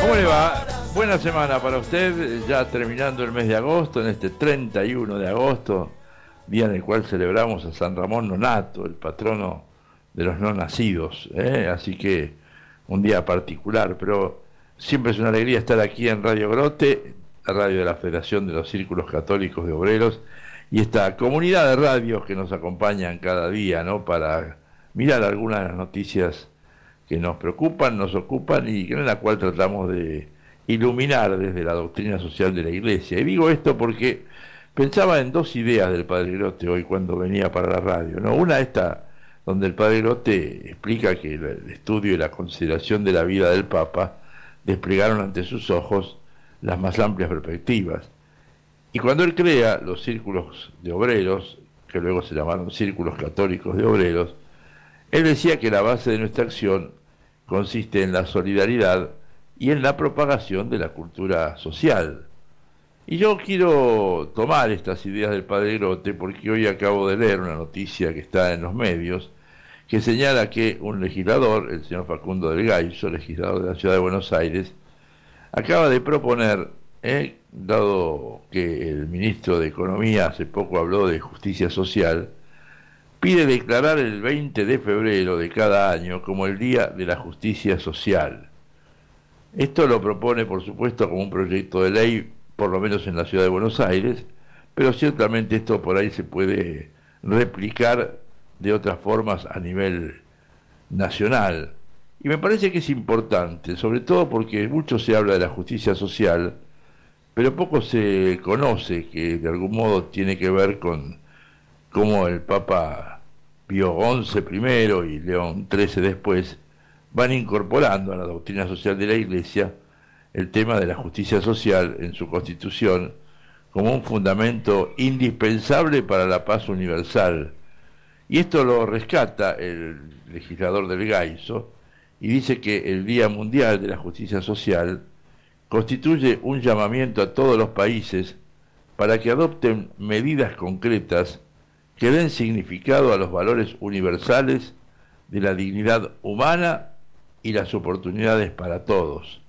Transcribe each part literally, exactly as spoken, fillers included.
¿Cómo le va? Buena semana para usted, ya terminando el mes de agosto, en este treinta y uno de agosto, día en el cual celebramos a San Ramón Nonato, el patrono de los no nacidos, ¿eh? Así que un día particular, pero siempre es una alegría estar aquí en Radio Grote, la radio de la Federación de los Círculos Católicos de Obreros, y esta comunidad de radios que nos acompañan cada día, ¿no?, para mirar algunas de las noticias que nos preocupan, nos ocupan y en la cual tratamos de iluminar desde la doctrina social de la Iglesia. Y digo esto porque pensaba en dos ideas del Padre Grote hoy cuando venía para la radio, ¿no? Una esta, donde el Padre Grote explica que el estudio y la consideración de la vida del Papa desplegaron ante sus ojos las más amplias perspectivas. Y cuando él crea los círculos de obreros, que luego se llamaron círculos católicos de obreros, él decía que la base de nuestra acción consiste en la solidaridad y en la propagación de la cultura social. Y yo quiero tomar estas ideas del Padre Grote porque hoy acabo de leer una noticia que está en los medios que señala que un legislador, el señor Facundo del Gaizo, legislador de la Ciudad de Buenos Aires, acaba de proponer, eh, dado que el ministro de Economía hace poco habló de justicia social, pide declarar el veinte de febrero de cada año como el Día de la Justicia Social. Esto lo propone, por supuesto, como un proyecto de ley, por lo menos en la Ciudad de Buenos Aires, pero ciertamente esto por ahí se puede replicar de otras formas a nivel nacional. Y me parece que es importante, sobre todo porque mucho se habla de la justicia social, pero poco se conoce que de algún modo tiene que ver con cómo el Papa Pío once primero y León trece después van incorporando a la doctrina social de la Iglesia el tema de la justicia social en su constitución como un fundamento indispensable para la paz universal. Y esto lo rescata el legislador del Gaizo y dice que el Día Mundial de la Justicia Social constituye un llamamiento a todos los países para que adopten medidas concretas que den significado a los valores universales de la dignidad humana y las oportunidades para todos.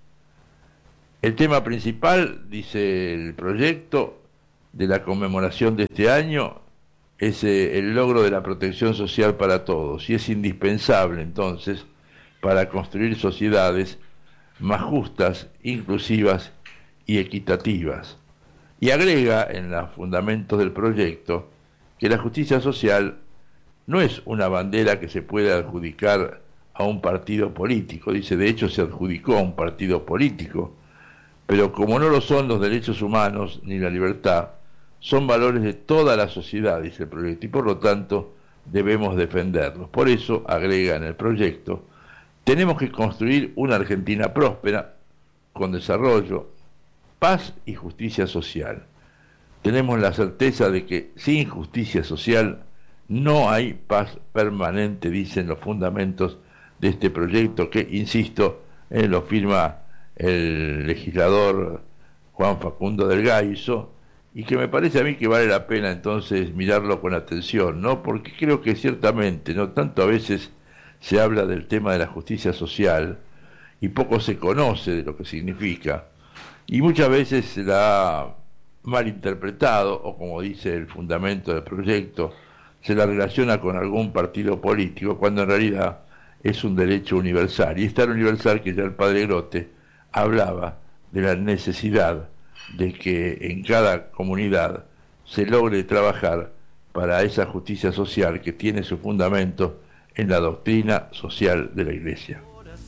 El tema principal, dice el proyecto, de la conmemoración de este año es eh, el logro de la protección social para todos, y es indispensable entonces para construir sociedades más justas, inclusivas y equitativas. Y agrega en los fundamentos del proyecto que la justicia social no es una bandera que se puede adjudicar a un partido político. Dice, de hecho se adjudicó a un partido político, pero como no lo son los derechos humanos ni la libertad, son valores de toda la sociedad, dice el proyecto, y por lo tanto debemos defenderlos. Por eso, agrega en el proyecto, tenemos que construir una Argentina próspera, con desarrollo, paz y justicia social. Tenemos la certeza de que sin justicia social no hay paz permanente, dicen los fundamentos de este proyecto que, insisto, eh, lo firma el legislador Juan Facundo del Gaizo, y que me parece a mí que vale la pena entonces mirarlo con atención, ¿no? Porque creo que ciertamente, no tanto a veces se habla del tema de la justicia social y poco se conoce de lo que significa, y muchas veces se la ha malinterpretado, o como dice el fundamento del proyecto, se la relaciona con algún partido político, cuando en realidad es un derecho universal, y es tan universal que ya el Padre Grote hablaba de la necesidad de que en cada comunidad se logre trabajar para esa justicia social que tiene su fundamento en la doctrina social de la Iglesia.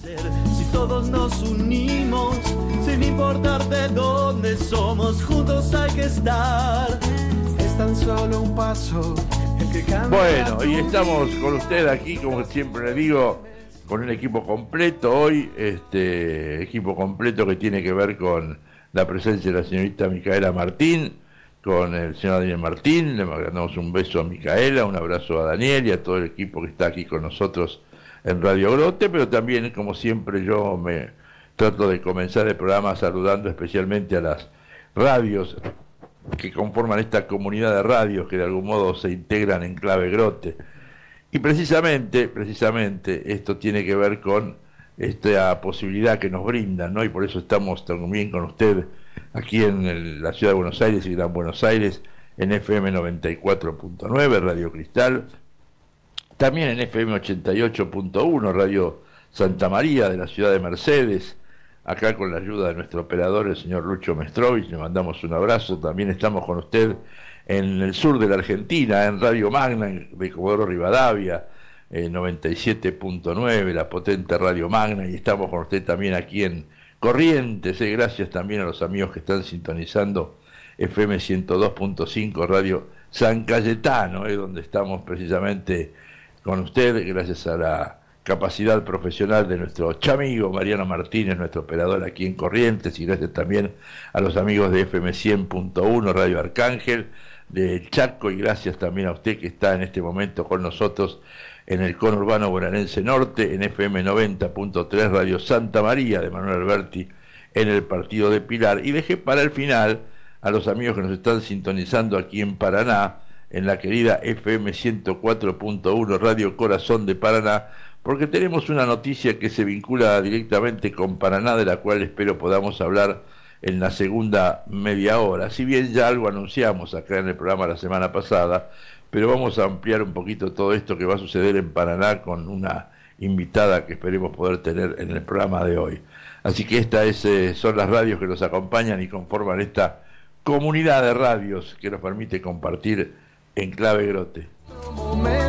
Si todos nos unimos, sin importar de dónde somos, juntos hay que estar. Es tan solo un paso el que cambia. Bueno, y estamos con usted aquí, como siempre le digo, con un equipo completo hoy, este equipo completo que tiene que ver con la presencia de la señorita Micaela Martín, con el señor Daniel Martín. Le mandamos un beso a Micaela, un abrazo a Daniel y a todo el equipo que está aquí con nosotros en Radio Grote, pero también, como siempre, yo me trato de comenzar el programa saludando especialmente a las radios que conforman esta comunidad de radios que de algún modo se integran en clave Grote. Y precisamente, precisamente, esto tiene que ver con esta posibilidad que nos brindan, ¿no? Y por eso estamos también con usted aquí en el, la ciudad de Buenos Aires y Gran Buenos Aires, en F M noventa y cuatro punto nueve, Radio Cristal, también en F M ochenta y ocho punto uno, Radio Santa María de la ciudad de Mercedes, acá con la ayuda de nuestro operador, el señor Lucho Mestrovich, le mandamos un abrazo. También estamos con usted en el sur de la Argentina, en Radio Magna de Comodoro Rivadavia, eh, noventa y siete punto nueve, la potente Radio Magna, y estamos con usted también aquí en Corrientes, eh, gracias también a los amigos que están sintonizando F M ciento dos punto cinco, Radio San Cayetano, eh, donde estamos precisamente con usted, gracias a la capacidad profesional de nuestro chamigo Mariano Martínez, nuestro operador aquí en Corrientes, y gracias también a los amigos de F M cien punto uno, Radio Arcángel, del Chaco, y gracias también a usted que está en este momento con nosotros en el conurbano bonaerense norte, en F M noventa punto tres, Radio Santa María de Manuel Alberti, en el partido de Pilar. Y dejé para el final a los amigos que nos están sintonizando aquí en Paraná, en la querida F M ciento cuatro punto uno, Radio Corazón de Paraná, porque tenemos una noticia que se vincula directamente con Paraná, de la cual espero podamos hablar en la segunda media hora. Si bien ya algo anunciamos acá en el programa la semana pasada, pero vamos a ampliar un poquito todo esto que va a suceder en Paraná con una invitada que esperemos poder tener en el programa de hoy. Así que estas es, eh, son las radios que nos acompañan y conforman esta comunidad de radios que nos permite compartir en Clave Grote.